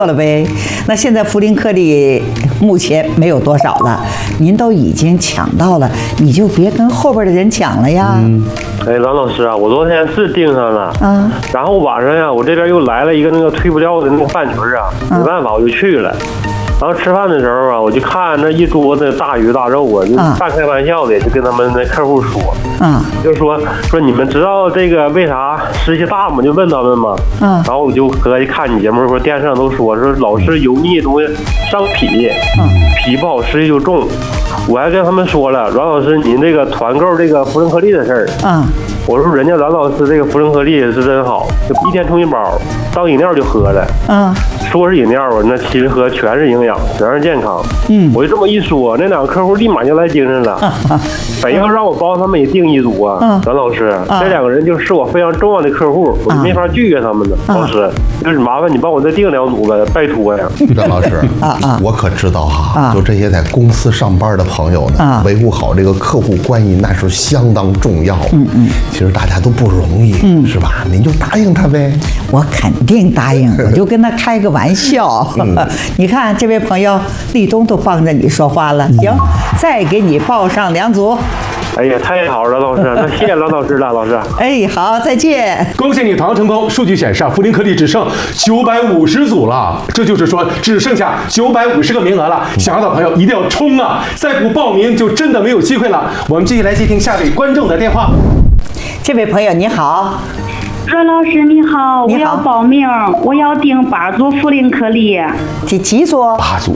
了呗。那现在福林克利目前没有多少了，您都已经抢到了，你就别跟后边的人抢了呀。 哎，郎老师啊，我昨天是订上了，然后晚上呀，我这边又来了一个那个退不掉的那个饭局啊，没办法我就去了。然后吃饭的时候啊，我就看那一桌子大鱼大肉啊，就半开玩笑的就跟他们那客户说，就说你们知道这个为啥湿气大吗？就问他们嘛。然后我就合计看你节目，说电视上都说老吃油腻的东西伤脾，脾不好湿气就重。我还跟他们说了，阮老师您这个团购这个福林克利的事儿，我说人家阮老师这个福林克利是真好，就一天冲一包，当饮料就喝了。说是饮料啊，那其实喝全是营养，全是健康。我就这么一说，那两个客户立马就来精神了，非要让我帮他们也订一组啊。阮老师，这两个人就是我非常重要的客户，我就没法拒绝他们的。老师，就是麻烦你帮我再订2组呗，拜托呀。 阮老师，我可知道哈，就这些在公司上班的朋友呢，维护好这个客户关系那是相当重要。其实大家都不容易，是吧？您就答应他呗。 我肯定答应，我就跟他开个玩笑。你看这位朋友立冬都帮着你说话了，行，再给你报上2组。 哎呀，太好了，老师，那谢谢郎老师了，老师。 哎，好，再见。 恭喜你团购成功！数据显示，福林克利只剩950组了，这就是说只剩下950个名额了。想要的朋友一定要冲啊！再不报名就真的没有机会了。我们继续来接听下位观众的电话。 这位朋友你好。 阮老师你好，我要报名，我要订8组福林克利。 几组 ？8组。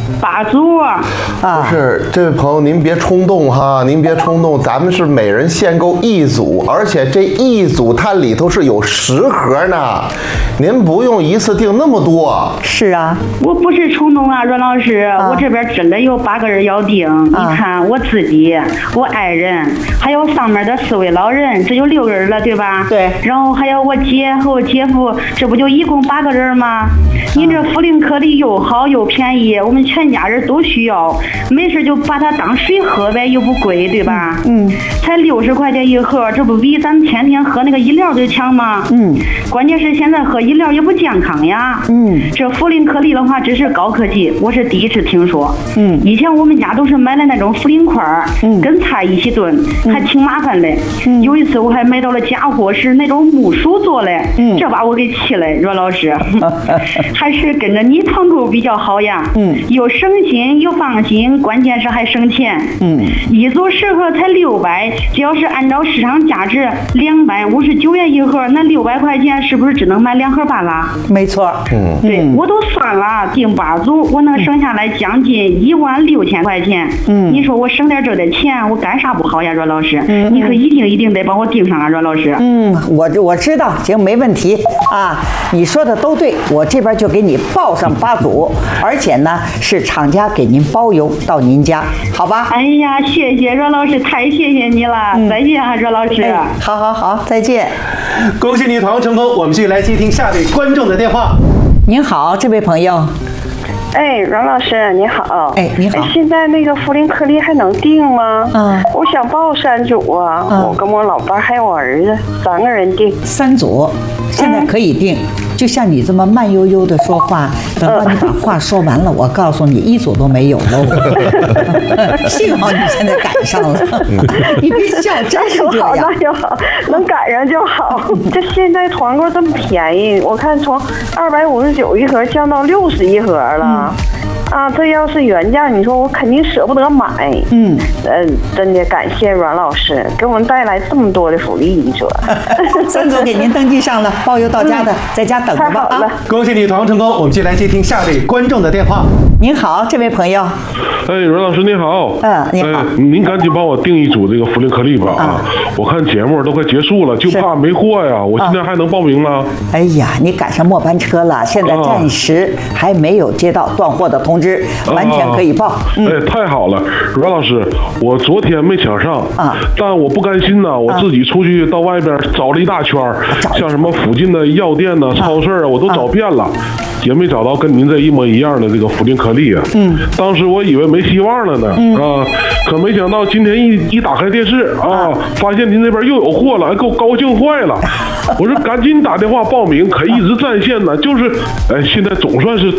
8组啊！ 不是，这位朋友您别冲动哈，您别冲动，咱们是每人限购1组，而且这1组它里头是有10盒呢，您不用一次订那么多。 是啊， 我不是冲动啊，阮老师，我这边真的有8个人要订。你看我自己，我爱人，还有上面的4位老人，这就6个人了，对吧？ 对。 然后还有我姐和我姐夫，这不就一共8个人吗？您这福林克利又好又便宜，我们全家人都需要，没事就把它当水喝呗，又不贵，对吧？才60块钱1盒，这不比咱天天喝那个饮料就强吗？关键是现在喝饮料也不健康呀。这福林克利的话，只是高科技，我是第一次听说。以前我们家都是买的那种福林块，跟菜一起炖，还挺麻烦的。有一次我还买到了假货，是那种木薯做的，这把我给气了，阮老师。还是跟着你团购比较好呀。又省心又放心，关键是还省钱。1组10盒才600，只要是按照市场价值259元1盒，那600块钱是不是只能买2盒半啦？ 没错。 对，我都算了，订8组我能省下来将近16000块钱。你说我省点这点钱，我干啥不好呀，阮老师？你可一定得帮我订上啊，阮老师。 我知道，行，没问题啊，你说的都对，我这边就给你报上8组，而且呢是厂家给您包邮到您家，好吧？ 哎呀，谢谢阮老师，太谢谢你了，再见啊，阮老师。 好，再见。 恭喜你团购成功，我们继续来接听下位观众的电话。 您好，这位朋友。 哎，阮老师你好。 哎，你好。 现在那个福林克利还能订吗？我想报3组啊，我跟我老伴还有我儿子3个人订。 3组，现在可以订。就像你这么慢悠悠的说话，等到你把话说完了，我告诉你1组都没有喽。幸好你现在赶上了，你别笑，真是这样。 那就好，能赶上就好。这现在团购这么便宜，我看从2591盒降到60一盒了。这要是原价，你说我肯定舍不得买。真的感谢阮老师给我们带来这么多的福利，你说。 3组给您登记上了，包邮到家的，在家等着吧啊！ 恭喜你团购成功，我们继续来接听下位观众的电话。 您好，这位朋友。 哎，阮老师你好。 你好。 您赶紧帮我订1组这个福林克利吧啊！我看节目都快结束了，就怕没货呀。我现在还能报名吗？ 哎呀，你赶上末班车了，现在暂时还没有接到断货的通知。 通知，完全可以报。 哎，太好了，阮老师，我昨天没抢上啊，但我不甘心呐，我自己出去到外边找了一大圈，像什么附近的药店呐、超市啊，我都找遍了。也没找到跟您这一模一样的这个福林颗粒啊。当时我以为没希望了呢，可没想到今天一打开电视啊，发现您那边又有货了，给我高兴坏了。我说赶紧打电话报名，可一直占线呢，就是，哎，现在总算是